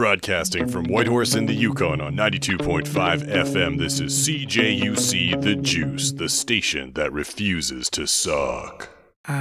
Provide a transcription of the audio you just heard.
Broadcasting from Whitehorse in the Yukon on 92.5 FM, this is CJUC The Juice, the station that refuses to suck.